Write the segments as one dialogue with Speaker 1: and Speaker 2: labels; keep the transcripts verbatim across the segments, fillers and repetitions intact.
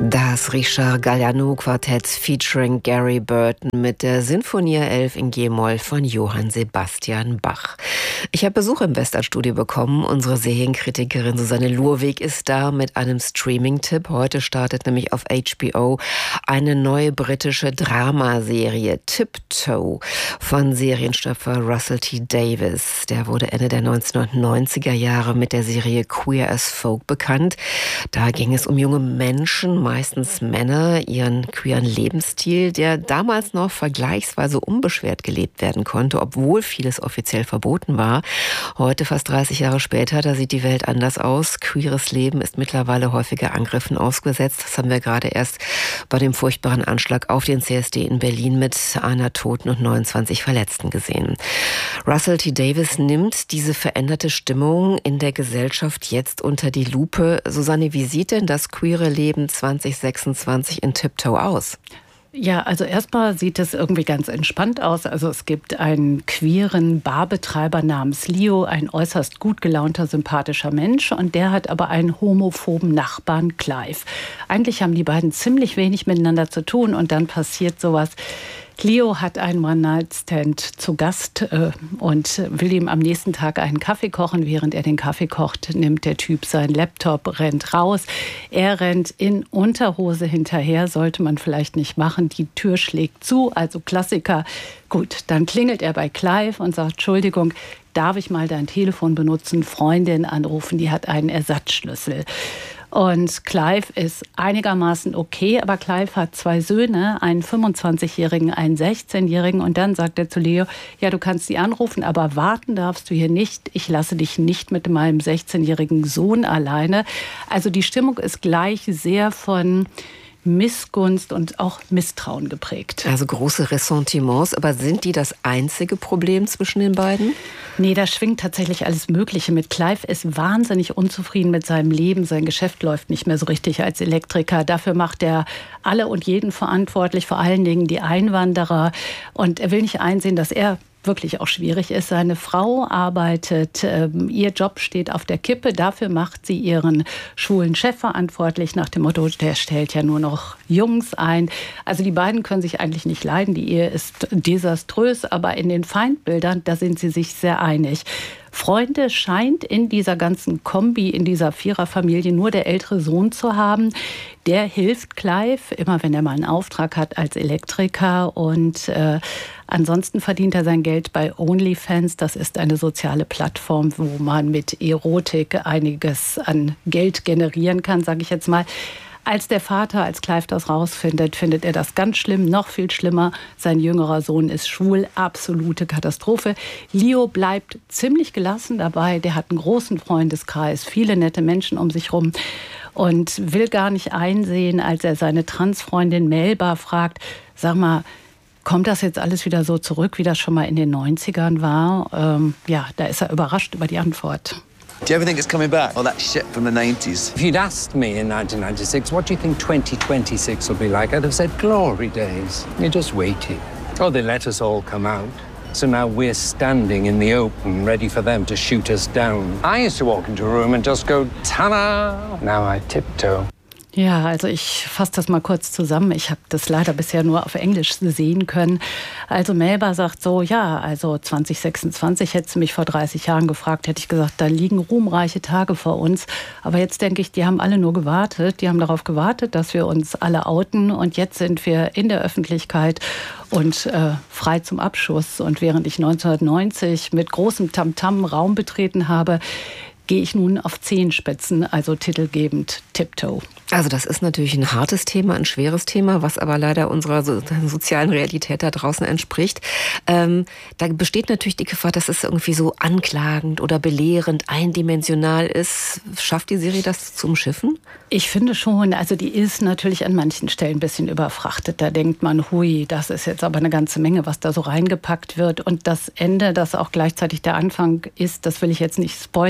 Speaker 1: Das Richard Galliano Quartett featuring Gary Burton mit der Sinfonie elf in G-Moll von Johann Sebastian Bach. Ich habe Besuch im Westernstudio bekommen. Unsere Serienkritikerin Susanne Lurweg ist da mit einem Streaming-Tipp. Heute startet nämlich auf H B O eine neue britische Dramaserie, Tiptoe, von Serienschöpfer Russell T. Davies. Der wurde Ende der neunzehnhundertneunziger Jahre mit der Serie Queer as Folk bekannt. Da ging es um junge Menschen, meistens Männer, ihren queeren Lebensstil, der damals noch vergleichsweise unbeschwert gelebt werden konnte, obwohl vieles offiziell verboten war. Heute, fast dreißig Jahre später, da sieht die Welt anders aus. Queeres Leben ist mittlerweile häufiger Angriffen ausgesetzt. Das haben wir gerade erst bei dem furchtbaren Anschlag auf den C S D in Berlin mit einer Toten und neunundzwanzig Verletzten gesehen. Russell T. Davies nimmt diese veränderte Stimmung in der Gesellschaft jetzt unter die Lupe. Susanne, wie sieht denn das queere Leben zwanzig sechsundzwanzig in Tiptoe aus?
Speaker 2: Ja, also erstmal sieht es irgendwie ganz entspannt aus. Also es gibt einen queeren Barbetreiber namens Leo, ein äußerst gut gelaunter, sympathischer Mensch. Und der hat aber einen homophoben Nachbarn, Clive. Eigentlich haben die beiden ziemlich wenig miteinander zu tun und dann passiert sowas. Leo hat einen One-Night-Stand zu Gast äh, und will ihm am nächsten Tag einen Kaffee kochen. Während er den Kaffee kocht, nimmt der Typ seinen Laptop, rennt raus. Er rennt in Unterhose hinterher, sollte man vielleicht nicht machen. Die Tür schlägt zu, also Klassiker. Gut, dann klingelt er bei Clive und sagt, Entschuldigung, darf ich mal dein Telefon benutzen? Freundin anrufen, die hat einen Ersatzschlüssel. Und Clive ist einigermaßen okay, aber Clive hat zwei Söhne, einen fünfundzwanzigjährigen, einen sechzehnjährigen. Und dann sagt er zu Leo, ja, du kannst sie anrufen, aber warten darfst du hier nicht. Ich lasse dich nicht mit meinem sechzehnjährigen Sohn alleine. Also die Stimmung ist gleich sehr von Missgunst und auch Misstrauen geprägt.
Speaker 1: Also große Ressentiments, aber sind die das einzige Problem zwischen den beiden?
Speaker 2: Nee, da schwingt tatsächlich alles Mögliche mit. Clive ist wahnsinnig unzufrieden mit seinem Leben. Sein Geschäft läuft nicht mehr so richtig als Elektriker. Dafür macht er alle und jeden verantwortlich, vor allen Dingen die Einwanderer. Und er will nicht einsehen, dass er wirklich auch schwierig ist. Seine Frau arbeitet, ähm, ihr Job steht auf der Kippe. Dafür macht sie ihren schwulen Chef verantwortlich nach dem Motto, der stellt ja nur noch Jungs ein. Also die beiden können sich eigentlich nicht leiden. Die Ehe ist desaströs, aber in den Feindbildern, da sind sie sich sehr einig. Freunde scheint in dieser ganzen Kombi, in dieser Viererfamilie nur der ältere Sohn zu haben. Der hilft Clive, immer wenn er mal einen Auftrag hat als Elektriker. Und äh, ansonsten verdient er sein Geld bei OnlyFans. Das ist eine soziale Plattform, wo man mit Erotik einiges an Geld generieren kann, sage ich jetzt mal. Als der Vater, als Clive das rausfindet, findet er das ganz schlimm, noch viel schlimmer. Sein jüngerer Sohn ist schwul, absolute Katastrophe. Leo bleibt ziemlich gelassen dabei. Der hat einen großen Freundeskreis, viele nette Menschen um sich rum und will gar nicht einsehen, als er seine Transfreundin Melba fragt, sag mal, kommt das jetzt alles wieder so zurück, wie das schon mal in den neunzigern war? Ähm, ja, da ist er überrascht über die Antwort.
Speaker 3: Do you ever think it's coming back? All that shit from the nineties?
Speaker 4: If you'd asked me in nineteen ninety-six, what do you think twenty twenty-six will be like? I'd have said glory days. You just waited. Oh, they let us all come out. So now we're standing in the open, ready for them to shoot us down. I used to walk into a room and just go, ta-da! Now I tiptoe.
Speaker 2: Ja, also ich fasse das mal kurz zusammen. Ich habe das leider bisher nur auf Englisch sehen können. Also Melba sagt so, ja, also zwanzig sechsundzwanzig, hättest du mich vor dreißig Jahren gefragt, hätte ich gesagt, da liegen ruhmreiche Tage vor uns. Aber jetzt denke ich, die haben alle nur gewartet. Die haben darauf gewartet, dass wir uns alle outen. Und jetzt sind wir in der Öffentlichkeit und äh, frei zum Abschuss. Und während ich neunzehnhundertneunzig mit großem Tamtam Raum betreten habe, gehe ich nun auf Zehenspitzen, also titelgebend Tiptoe.
Speaker 1: Also das ist natürlich ein hartes Thema, ein schweres Thema, was aber leider unserer so, sozialen Realität da draußen entspricht. Ähm, da besteht natürlich die Gefahr, dass es irgendwie so anklagend oder belehrend, eindimensional ist. Schafft die Serie das zu umschiffen?
Speaker 2: Ich finde schon, also die ist natürlich an manchen Stellen ein bisschen überfrachtet. Da denkt man, hui, das ist jetzt aber eine ganze Menge, was da so reingepackt wird. Und das Ende, das auch gleichzeitig der Anfang ist, das will ich jetzt nicht spoilern,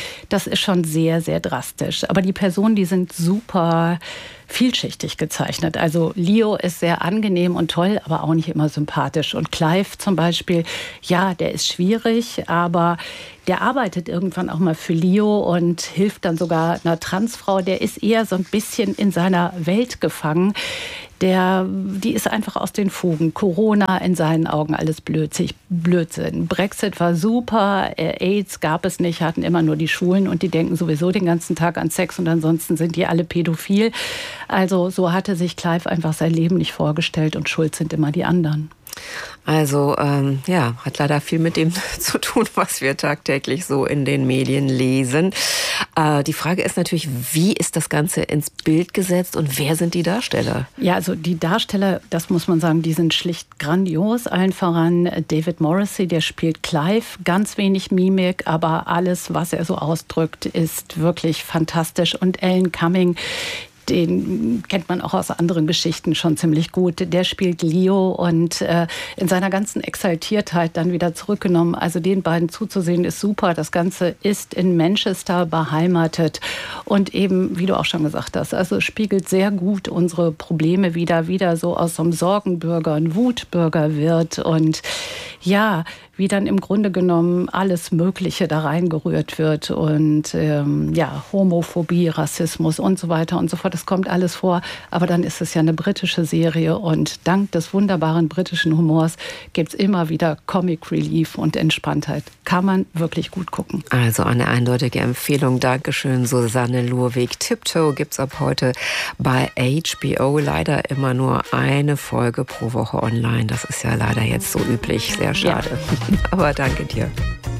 Speaker 2: das ist schon sehr, sehr drastisch. Aber die Personen, die sind super vielschichtig gezeichnet. Also Leo ist sehr angenehm und toll, aber auch nicht immer sympathisch. Und Clive zum Beispiel, ja, der ist schwierig, aber der arbeitet irgendwann auch mal für Leo und hilft dann sogar einer Transfrau. Der ist eher so ein bisschen in seiner Welt gefangen. Der, die ist einfach aus den Fugen. Corona in seinen Augen alles Blödsinn. Blödsinn. Brexit war super, AIDS gab es nicht, hatten immer nur die Schwulen und die denken sowieso den ganzen Tag an Sex und ansonsten sind die alle pädophil. Also so hatte sich Clive einfach sein Leben nicht vorgestellt und schuld sind immer die anderen.
Speaker 1: Also ähm, ja, hat leider viel mit dem zu tun, was wir tagtäglich so in den Medien lesen. Äh, die Frage ist natürlich, wie ist das Ganze ins Bild gesetzt und wer sind die Darsteller?
Speaker 2: Ja, also die Darsteller, das muss man sagen, die sind schlicht grandios. Allen voran David Morrissey, der spielt Clive. Ganz wenig Mimik, aber alles, was er so ausdrückt, ist wirklich fantastisch. Und Alan Cumming, den kennt man auch aus anderen Geschichten schon ziemlich gut. Der spielt Leo und äh, in seiner ganzen Exaltiertheit dann wieder zurückgenommen. Also den beiden zuzusehen ist super. Das Ganze ist in Manchester beheimatet und eben, wie du auch schon gesagt hast, also spiegelt sehr gut unsere Probleme wieder, wieder so aus so einem Sorgenbürger ein Wutbürger wird und ja, wie dann im Grunde genommen alles Mögliche da reingerührt wird und ähm, ja, Homophobie, Rassismus und so weiter und so fort. Das kommt alles vor, aber dann ist es ja eine britische Serie und dank des wunderbaren britischen Humors gibt es immer wieder Comic Relief und Entspanntheit. Kann man wirklich gut gucken.
Speaker 1: Also eine eindeutige Empfehlung. Dankeschön, Susanne Lurwig. Tiptoe gibt es ab heute bei H B O. Leider immer nur eine Folge pro Woche online. Das ist ja leider jetzt so üblich. Sehr schade. Ja. Aber danke dir.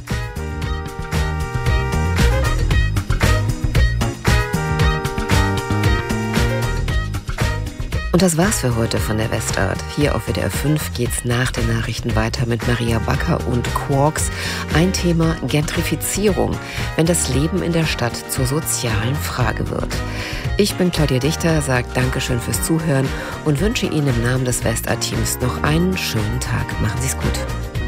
Speaker 1: Und das war's für heute von der Westart. Hier auf W D R fünf geht's nach den Nachrichten weiter mit Maria Backer und Quarks. Ein Thema: Gentrifizierung, wenn das Leben in der Stadt zur sozialen Frage wird. Ich bin Claudia Dichter, sage Dankeschön fürs Zuhören und wünsche Ihnen im Namen des Westart-Teams noch einen schönen Tag. Machen Sie's gut.